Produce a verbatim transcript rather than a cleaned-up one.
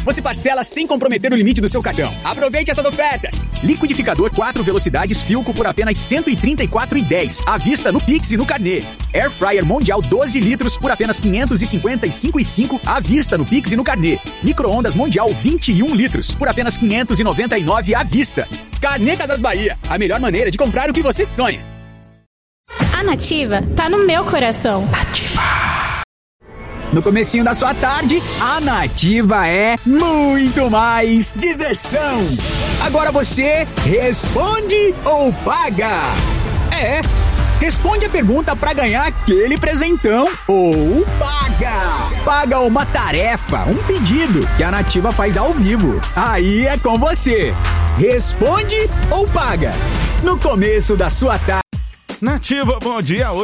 você parcela sem comprometer o limite do seu cartão. Aproveite essas ofertas. Liquidificador quatro velocidades Philco por apenas cento e trinta e quatro reais e dez centavos. À vista no Pix e no Carnê. Air Fryer Mondial doze litros por apenas quinhentos e cinquenta e cinco reais e cinco centavos. À vista no Pix e no Carnê. Micro-ondas Mondial vinte e um litros por apenas quinhentos e noventa e nove reais à vista. Carnê Casas Bahia. A melhor maneira de comprar o que você sonha. A Nativa tá no meu coração. Nativa. No comecinho da sua tarde, a Nativa é muito mais diversão. Agora você responde ou paga? É, responde a pergunta pra ganhar aquele presentão ou paga. Paga uma tarefa, um pedido que a Nativa faz ao vivo. Aí é com você. Responde ou paga? No começo da sua tarde. Nativa, bom dia.